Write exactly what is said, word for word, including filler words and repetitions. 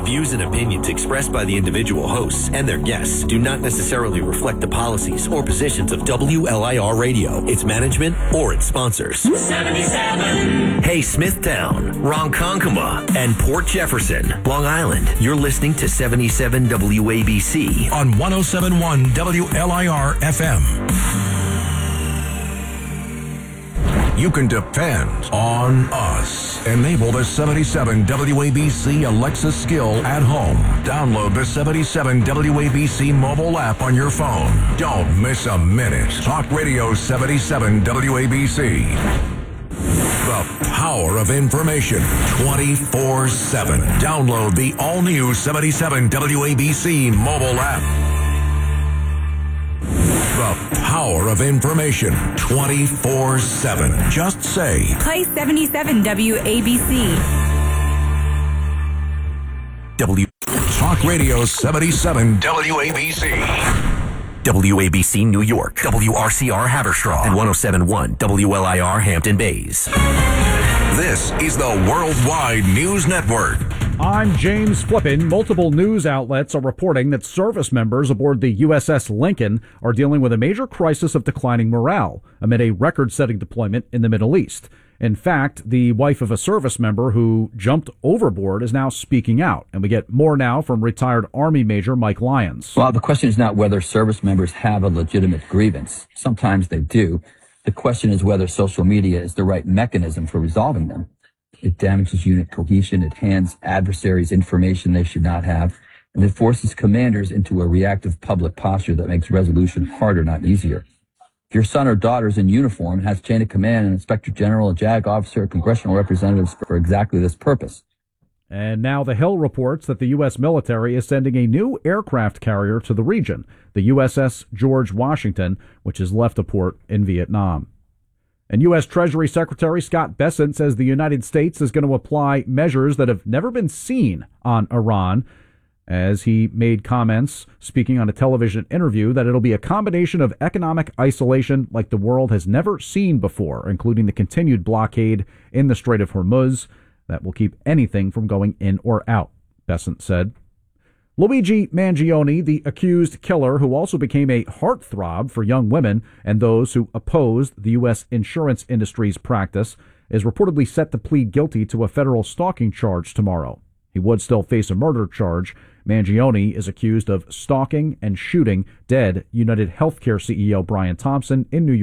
views and opinions expressed by the individual hosts and their guests do not necessarily reflect the policies or positions of W L I R Radio, its management, or its sponsors. seventy-seven Hey, Smithtown, Ronkonkoma, and Port Jefferson, Long Island. You're listening to seventy-seven W A B C on one oh seven point one W L I R F M. You can depend on us. Enable the seventy-seven W A B C Alexa skill at home. Download the seventy-seven W A B C mobile app on your phone. Don't miss a minute. Talk Radio seventy-seven W A B C. The power of information twenty-four seven. Download the all-new seventy-seven W A B C mobile app. The power of information twenty-four seven. Just say, play seventy-seven W A B C. W. Talk Radio seventy-seven W A B C. W A B C New York, W R C R Haverstraw, and one oh seven point one W L I R Hampton Bays. This is the Worldwide News Network. I'm James Flippin. Multiple news outlets are reporting that service members aboard the U S S Lincoln are dealing with a major crisis of declining morale amid a record-setting deployment in the Middle East. In fact, the wife of a service member who jumped overboard is now speaking out. And we get more now from retired Army Major Mike Lyons. Well, the question is not whether service members have a legitimate grievance. Sometimes they do. The question is whether social media is the right mechanism for resolving them. It damages unit cohesion, it hands adversaries information they should not have, and it forces commanders into a reactive public posture that makes resolution harder, not easier. If your son or daughter is in uniform and has chain of command, an inspector general, a JAG officer, congressional representatives for exactly this purpose. And now The Hill reports that the U S military is sending a new aircraft carrier to the region, the U S S George Washington, which has left a port in Vietnam. And U S Treasury Secretary Scott Bessent says the United States is going to apply measures that have never been seen on Iran, as he made comments speaking on a television interview that it'll be a combination of economic isolation like the world has never seen before, including the continued blockade in the Strait of Hormuz that will keep anything from going in or out, Bessent said. Luigi Mangione, the accused killer who also became a heartthrob for young women and those who opposed the U S insurance industry's practice, is reportedly set to plead guilty to a federal stalking charge tomorrow. He would still face a murder charge. Mangione is accused of stalking and shooting dead United Healthcare C E O Brian Thompson in New York.